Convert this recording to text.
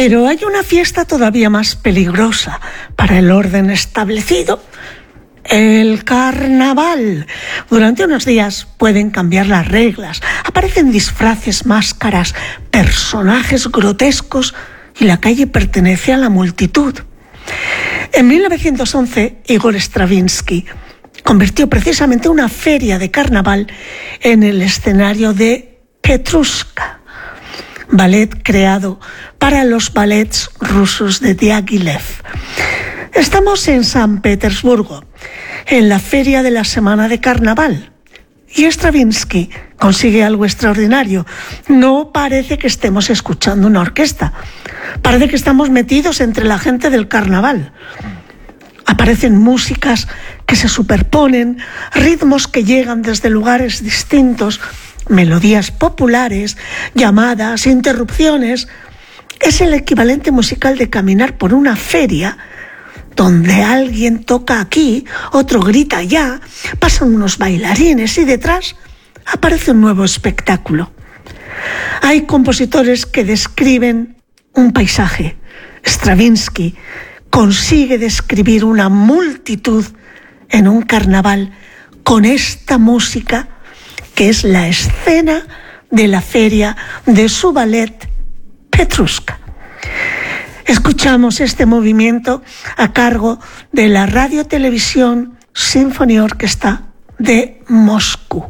Pero hay una fiesta todavía más peligrosa para el orden establecido: el carnaval. Durante unos días pueden cambiar las reglas, aparecen disfraces, máscaras, personajes grotescos y la calle pertenece a la multitud. En 1911, Igor Stravinsky convirtió precisamente una feria de carnaval en el escenario de Petrushka, ballet creado para los ballets rusos de Diaghilev. Estamos en San Petersburgo, en la feria de la semana de carnaval, y Stravinsky consigue algo extraordinario. No parece que estemos escuchando una orquesta, parece que estamos metidos entre la gente del carnaval. Aparecen músicas que se superponen, ritmos que llegan desde lugares distintos, melodías populares, llamadas, interrupciones. Es el equivalente musical de caminar por una feria donde alguien toca aquí, otro grita allá, pasan unos bailarines y detrás aparece un nuevo espectáculo. Hay compositores que describen un paisaje. Stravinsky consigue describir una multitud en un carnaval con esta música que es la escena de la feria de su ballet Petrushka. Escuchamos este movimiento a cargo de la Radio Televisión Symphony Orchestra de Moscú.